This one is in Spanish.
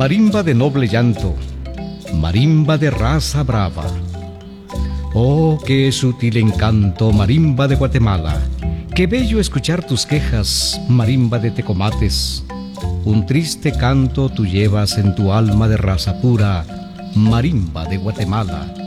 Marimba de noble llanto, marimba de raza brava. Oh, qué sutil encanto, marimba de Guatemala. Qué bello escuchar tus quejas, marimba de Tecomates. Un triste canto tú llevas en tu alma de raza pura, marimba de Guatemala.